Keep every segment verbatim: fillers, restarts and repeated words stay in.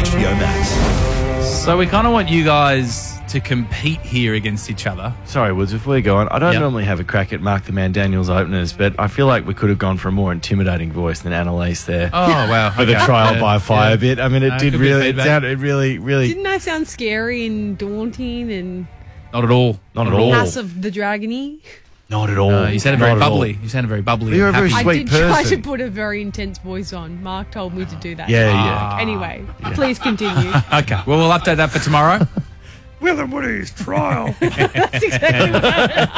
H B O Max. So we kind of want you guys to compete here against each other. Sorry, Woods, before we go on, I don't Yep. normally have a crack at Mark the Man Daniels openers, but I feel like we could have gone for a more intimidating voice than Annalise there. Oh, wow. For the Okay. trial Yeah, by fire yeah. bit. I mean, it Uh, did could be really, it feedback. sounded, it really, really, Didn't I sound scary and daunting and Not at all. not at all. House of the Dragony? Not at all. Uh, you sounded Not very at all. bubbly. You sounded very bubbly. You're and a very happy. I Sweet did try to person. put a very intense voice on. Mark told me to do that. Yeah, Ah. yeah. Anyway, please continue. Okay. Well, we'll update that for tomorrow. Will and Woody's trial. That's exactly right.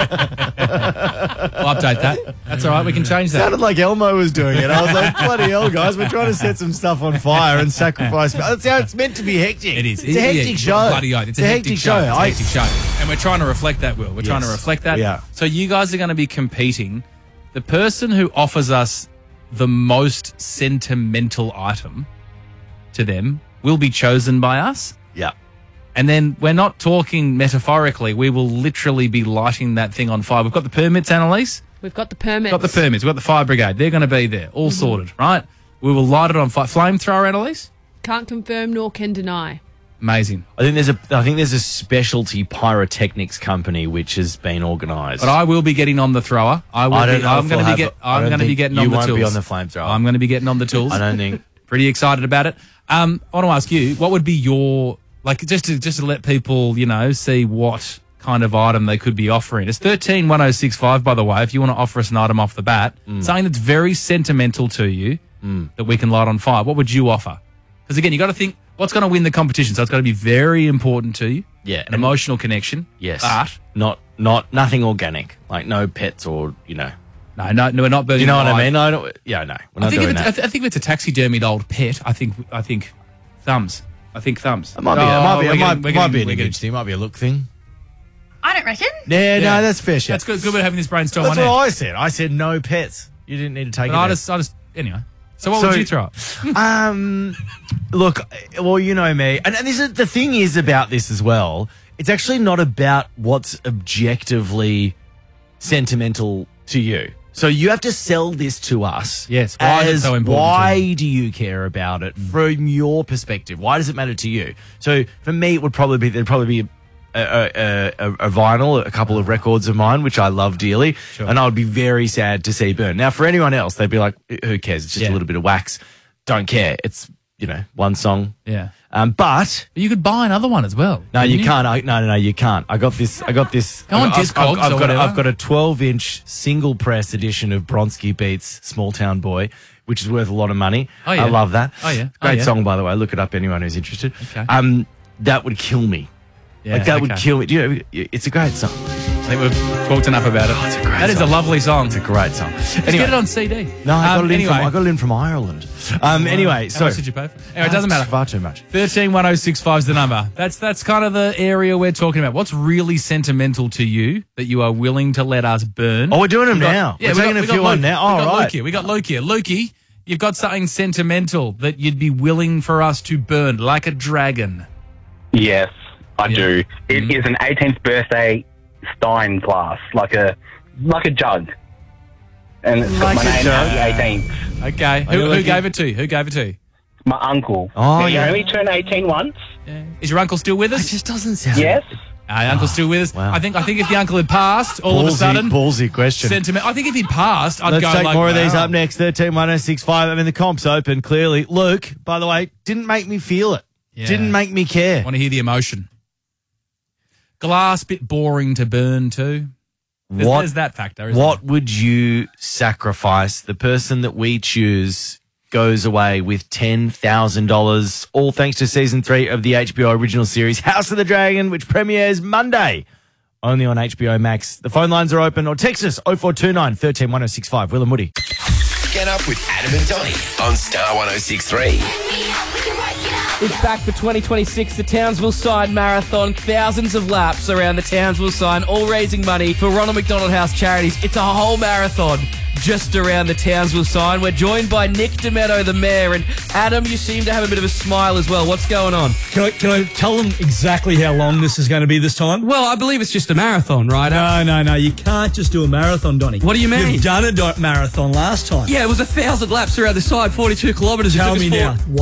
We'll update that. That's all right. We can change that. Sounded like Elmo was doing it. I was like, bloody hell, guys, we're trying to set some stuff on fire and sacrifice. That's how it's meant to be hectic. It is. It's a Yeah, hectic yeah, show. Bloody oath. It's, a hectic, show. It's a I- hectic show. And we're trying to reflect that, Will. We're trying to Yes, reflect that. we are. So you guys are going to be competing. The person who offers us the most sentimental item to them will be chosen by us. Yeah. And then we're not talking metaphorically. We will literally be lighting that thing on fire. We've got the permits, Annalise. We've got the permits. We've got the permits. We've got the fire brigade. They're going to be there. All Mm-hmm. sorted, right? We will light it on fire. Flamethrower, Annalise? Can't confirm nor can deny. Amazing. I think there's a I think there's a specialty pyrotechnics company which has been organised. But I will be getting on the thrower. I will I don't be, know I'm if going we'll to be have- get, I I'm don't going to be think getting you on the won't tools. be on the flamethrower. I'm going to be getting on the tools. I don't think. Pretty excited about it. Um, I want to ask you, what would be your like just to just to let people you know see what kind of item they could be offering? It's thirteen one oh six five, by the way. If you want to offer us an item off the bat, Mm. something that's very sentimental to you that we can light on fire. What would you offer? Because again, you got to think what's going to win the competition. So it's got to be very important to you. Yeah, An and- emotional connection. Yes. But Not not nothing organic. Like no pets or, you know. no, no, no, we're not burning. You know what alive. I mean? I don't yeah, no. We're I not think, if doing it's, I, that. th- I think if it's a taxidermied old pet, I think I think thumbs. I think thumbs. It might be, Oh, it might be, we're it might, getting- we're it might getting- be an we're getting- image thing. It might be a look thing. I don't reckon. Yeah, Yeah. no, that's fair shit. That's good. Good we're having this brainstorm That's on what air. I said. I said no pets. You didn't need to take But it I there. just, I just, anyway. So what So- would you throw? Um, look, well, you know me, and, and this is the thing is about this as well. It's actually not about what's objectively sentimental to you. So you have to sell this to us. Yes, why is it as so important to why you? do you care about it from your perspective? Why does it matter to you? So for me, it would probably be there'd probably be a, a, a, a vinyl, a couple of records of mine, which I love dearly, Sure. and I would be very sad to see burn. Now, for anyone else, they'd be like, "Who cares? It's just Yeah. a little bit of wax. Don't care. It's you know one song." Yeah. Um, but But you could buy another one as well. no, couldn't you can't. I, no, no, no, you can't. I got this. I got this. Go on I've, Discogs I've, I've or got. A, whatever. I've got a twelve-inch single press edition of Bronski Beats "Small Town Boy," which is worth a lot of money. Oh, yeah. I love that. Oh, yeah. Oh, Great yeah. song, by the way. Look it up, anyone who's interested. Okay. Um, that would kill me. Yeah, like that would okay. kill me. Do you know, it's a great song. I think we've talked enough about it. it's a great That is a song. lovely song. It's a great song. Let's Anyway, get it on C D. no, I got Um, it in anyway. from. I got it in from Ireland. Um, anyway, How so much did you pay for it? Anyway, it doesn't matter. Far too much. thirteen one oh six five is the number. That's that's kind of the area we're talking about. What's really sentimental to you that you are willing to let us burn? Oh, we're doing them We got- now. Yeah, we're we taking got, a we got few Luke. on now. we Oh, got right. Luke here. We got Luke here. Lukey, you've got something sentimental that you'd be willing for us to burn, like a dragon. Yes, I Yeah. do. It Mhm. is an eighteenth birthday Stein glass, like a like a jug, and it's Like got my a name jug. on the eighteenth. Okay, Are you who, who looking- gave it to you? Who gave it to you? My uncle. Oh, Now, you yeah. only turn eighteen once. Yeah. Is your uncle still with It us? just doesn't sound. Yes. Uh, your uncle's still with us. wow. I think. I think if the uncle had passed, all of a Ballsy- sudden, ballsy question. sentiment. I think if he'd passed, I'd Let's go take like, more of these wow. up next. thirteen one oh six five. I mean, the comp's open, clearly. Luke, by the way, didn't make me feel it. Yeah. Didn't make me care. Want to hear the emotion? Glass, bit boring to burn too. There's, What, there's that factor. Isn't what would you sacrifice? The person that we choose goes away with ten thousand dollars, all thanks to season three of the H B O original series House of the Dragon, which premieres Monday. Only on H B O Max. The phone lines are open, or text us oh four two nine, one three one oh six five. Will and Woody. Get up with Adam and Donny on Star one oh six three. It's back for twenty twenty-six, the Townsville Sign Marathon. Thousands of laps around the Townsville Sign, all raising money for Ronald McDonald House Charities. It's a whole marathon just around the Townsville Sign. We're joined by Nick Demetto, the mayor, and Adam, you seem to have a bit of a smile as well. What's going on? Can I, can I tell them exactly how long this is going to be this time? Well, I believe it's just a marathon, right? No, no, no. You can't just do a marathon, Donny. What do you mean? You've done a do- marathon last time. Yeah, it was a thousand laps around the side, forty-two kilometres. It Tell took us me four- now.